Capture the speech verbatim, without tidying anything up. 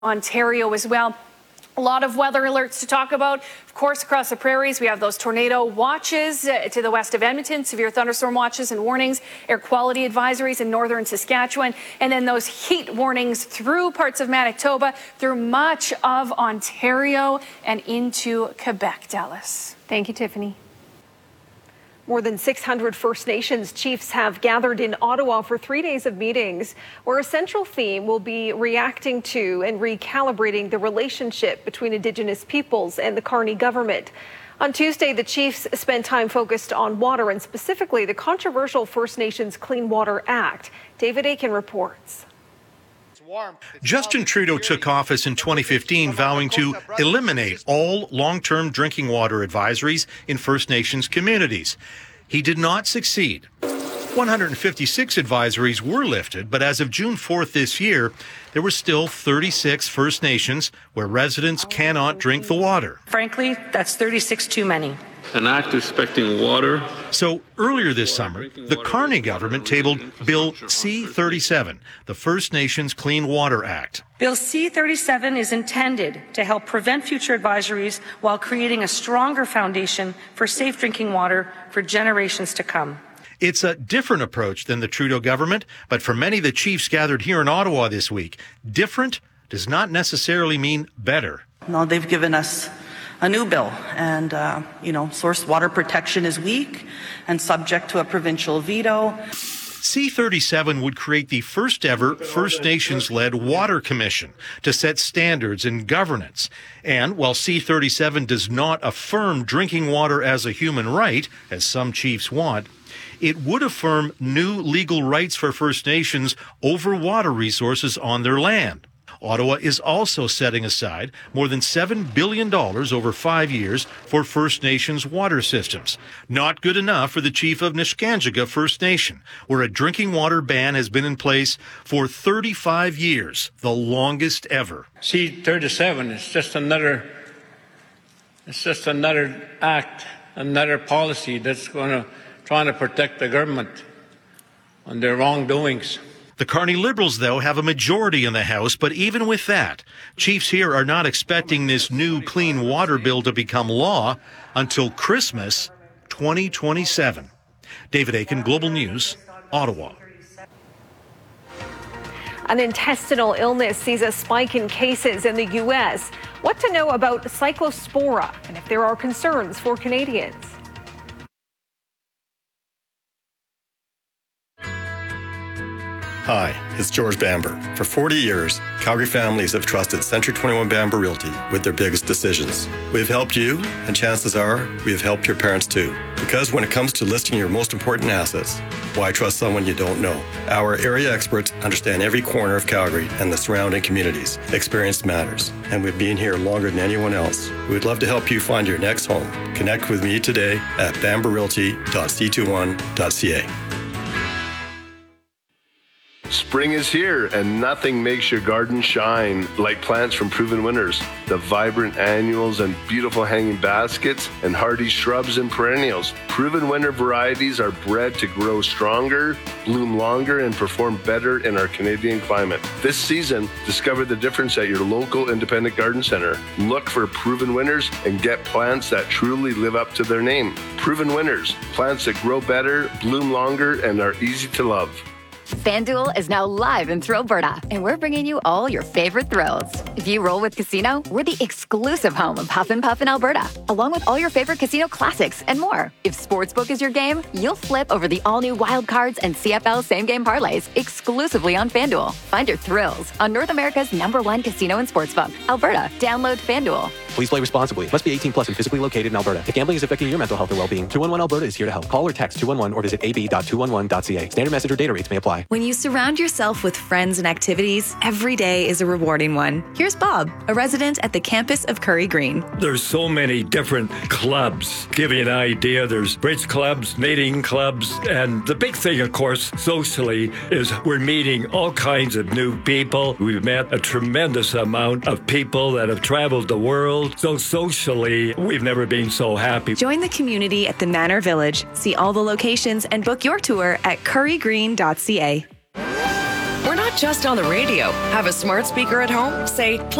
Ontario as well. A lot of weather alerts to talk about. Of course, across the prairies, we have those tornado watches uh, to the west of Edmonton, severe thunderstorm watches and warnings, air quality advisories in northern Saskatchewan, and then those heat warnings through parts of Manitoba, through much of Ontario and into Quebec. Dallas. Thank you, Tiffany. More than six hundred First Nations chiefs have gathered in Ottawa for three days of meetings where a central theme will be reacting to and recalibrating the relationship between Indigenous peoples and the Carney government. On Tuesday, the chiefs spent time focused on water and specifically the controversial First Nations Clean Water Act. David Akin reports. Justin Trudeau took office in twenty fifteen, vowing to eliminate all long-term drinking water advisories in First Nations communities. He did not succeed. one hundred fifty-six advisories were lifted, but as of June fourth this year, there were still thirty-six First Nations where residents cannot drink the water. Frankly, that's thirty-six too many. An act respecting water. So earlier this summer, the Carney government tabled Bill C thirty-seven, the First Nations Clean Water Act. Bill C thirty-seven is intended to help prevent future advisories while creating a stronger foundation for safe drinking water for generations to come. It's a different approach than the Trudeau government, but for many of the chiefs gathered here in Ottawa this week, different does not necessarily mean better. No, they've given us a new bill, and, uh, you know, source water protection is weak and subject to a provincial veto. C thirty-seven would create the first ever First Nations-led water commission to set standards and governance. And while C thirty-seven does not affirm drinking water as a human right, as some chiefs want, it would affirm new legal rights for First Nations over water resources on their land. Ottawa is also setting aside more than seven billion dollars over five years for First Nations water systems. Not good enough for the chief of Niskanjega First Nation, where a drinking water ban has been in place for thirty-five years, the longest ever. C thirty-seven is just another, it's just another act, another policy that's going to trying to protect the government on their wrongdoings. The Carney Liberals, though, have a majority in the House, but even with that, chiefs here are not expecting this new clean water bill to become law until Christmas twenty twenty-seven. David Akin, Global News, Ottawa. An intestinal illness sees a spike in cases in the U S. What to know about Cyclospora and if there are concerns for Canadians. Hi, it's George Bamber. For forty years, Calgary families have trusted Century twenty-one Bamber Realty with their biggest decisions. We've helped you, and chances are we have helped your parents too. Because when it comes to listing your most important assets, why trust someone you don't know? Our area experts understand every corner of Calgary and the surrounding communities. Experience matters, and we've been here longer than anyone else. We'd love to help you find your next home. Connect with me today at bamber realty dot c twenty-one dot c a. Spring is here, and nothing makes your garden shine like plants from Proven Winners. The vibrant annuals and beautiful hanging baskets and hardy shrubs and perennials. Proven Winner varieties are bred to grow stronger, bloom longer, and perform better in our Canadian climate. This season, discover the difference at your local independent garden center. Look for Proven Winners and get plants that truly live up to their name. Proven Winners, plants that grow better, bloom longer, and are easy to love. FanDuel is now live in Thrill Alberta, and we're bringing you all your favorite thrills. If you roll with Casino, we're the exclusive home of Huff and Puff in Alberta, along with all your favorite casino classics and more. If Sportsbook is your game, you'll flip over the all-new Wild Cards and C F L same-game parlays exclusively on FanDuel. Find your thrills on North America's number one casino and sportsbook, Alberta. Download FanDuel. Please play responsibly. Must be eighteen plus and physically located in Alberta. If gambling is affecting your mental health or well-being, two one one Alberta is here to help. Call or text two one one or visit a b dot two one one dot c a. Standard message or data rates may apply. When you surround yourself with friends and activities, every day is a rewarding one. Here's Bob, a resident at the campus of Curry Green. There's so many different clubs. Give you an idea, there's bridge clubs, knitting clubs, and the big thing, of course, socially, is we're meeting all kinds of new people. We've met a tremendous amount of people that have traveled the world. So socially, we've never been so happy. Join the community at the Manor Village. See all the locations and book your tour at curry green dot c a. not just on the radio. Have a smart speaker at home? Say,